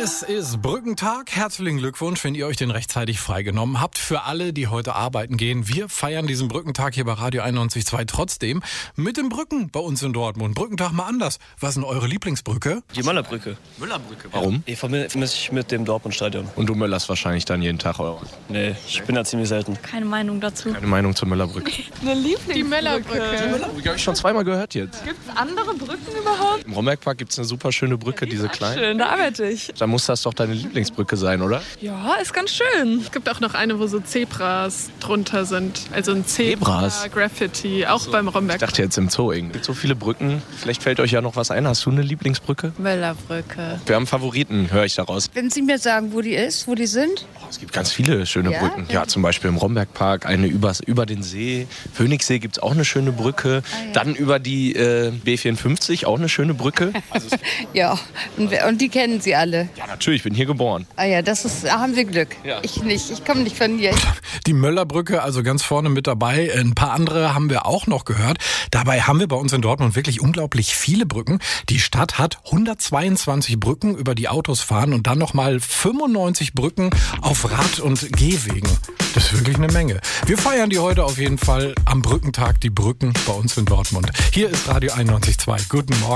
Es ist Brückentag. Herzlichen Glückwunsch, wenn ihr euch den rechtzeitig freigenommen habt. Für alle, die heute arbeiten gehen. Wir feiern diesen Brückentag hier bei Radio 91.2 trotzdem mit den Brücken bei uns in Dortmund. Brückentag mal anders. Was ist denn eure Lieblingsbrücke? Die Möllerbrücke. Möllerbrücke, warum? Ich vermisse mich mit dem Dortmundstadion. Und du möllerst wahrscheinlich dann jeden Tag eure? Nee, ich bin da ziemlich selten. Keine Meinung dazu. Keine Meinung zur Möllerbrücke. Eine Lieblingsbrücke. Die Möllerbrücke. Die Möllerbrücke habe ich schon zweimal gehört jetzt. Gibt es andere Brücken überhaupt? Im Rombergpark gibt es eine super schöne Brücke, diese kleine. Schön, da arbeite ich. Da muss das doch deine Lieblingsbrücke sein, oder? Ja, ist ganz schön. Es gibt auch noch eine, wo so Zebras drunter sind. Also ein Zebra-Graffiti, auch beim Romberg. Ich dachte jetzt im Zoo irgendwie. Es gibt so viele Brücken. Vielleicht fällt euch ja noch was ein. Hast du eine Lieblingsbrücke? Möllerbrücke. Wir haben Favoriten, höre ich daraus. Wenn Sie mir sagen, wo die ist, wo die sind? Es gibt ganz viele schöne Brücken. Ja, zum Beispiel im Rombergpark, eine über den See. Phoenixsee gibt es auch eine schöne Brücke. Dann über die B54 auch eine schöne Brücke. Ja, und die kennen Sie alle. Ja, natürlich, ich bin hier geboren. Ah ja, da haben wir Glück. Ja. Ich nicht, ich komme nicht von hier. Die Möllerbrücke, also ganz vorne mit dabei. Ein paar andere haben wir auch noch gehört. Dabei haben wir bei uns in Dortmund wirklich unglaublich viele Brücken. Die Stadt hat 122 Brücken, über die Autos fahren und dann nochmal 95 Brücken auf Rad- und Gehwegen. Das ist wirklich eine Menge. Wir feiern die heute auf jeden Fall am Brückentag, die Brücken bei uns in Dortmund. Hier ist Radio 91.2. Guten Morgen.